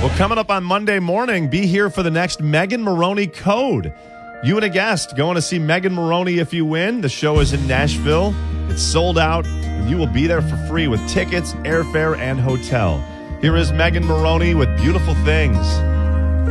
Well, coming up on Monday morning, be here for the next Megan Moroney Code. You and a guest going to see Megan Moroney if you win. The show is in Nashville. It's sold out, and you will be there for free with tickets, airfare, and hotel. Here is Megan Moroney with Beautiful Things.